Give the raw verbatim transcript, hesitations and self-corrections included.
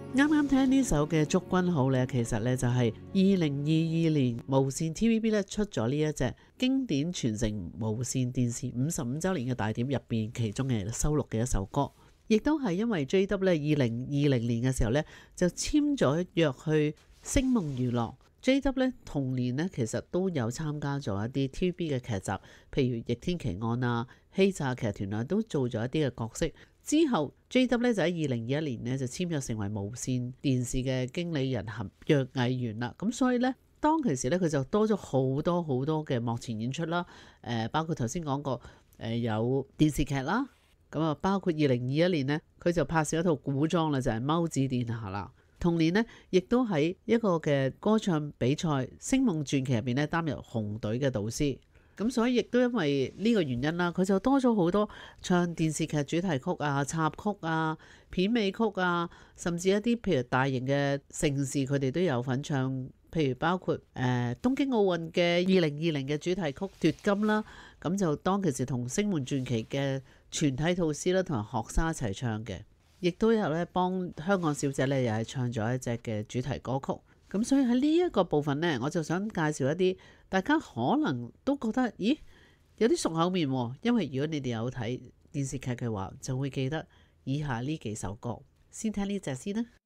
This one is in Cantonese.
啱啱聽呢首嘅《祝君好》呢，其實呢就係二零二二年無線 T V B 咧出咗呢一隻經典傳承無線電視五十五週年嘅大碟入邊其中嘅收錄嘅一首歌，亦都係因為 J W 咧二零二零年嘅時候呢，就簽咗約去星夢娛樂。J W 咧同年呢，其實都有參加咗一啲 T V B 嘅劇集，譬如《逆天奇案》啊、《欺詐劇團》啊，都做咗一啲嘅角色。之後 J W 咧就喺二零二一年呢，就簽約成為無線電視嘅經理人合約藝員啦。咁所以呢，當其時呢，佢就多咗好多好多嘅幕前演出啦。誒，包括頭先講過誒有電視劇啦。咁啊，包括二零二一年呢，佢就拍攝一套古裝啦，就係《踎子殿下》啦。同年呢，亦都喺一個嘅歌唱比賽《星夢傳奇》入邊咧擔任紅隊嘅導師。咁所以亦都因為呢個原因啦，佢就多咗好多唱電視劇主題曲啊、插曲啊、片尾曲啊，甚至一啲譬如大型嘅盛事，佢哋都有份唱。譬如包括誒、呃、東京奧運嘅二零二零嘅主題曲奪金啦，咁就當其時同《星夢傳奇》嘅全體導師啦同埋學生一齊唱嘅。亦都有咧幫香港小姐咧，又係唱咗一隻嘅主題歌曲。咁所以喺呢一個部分呢，我就想介紹一啲大家可能都覺得，咦，有啲熟口面喎。因為如果你哋有睇電視劇嘅話，就會記得以下呢幾首歌。先聽呢隻先啦。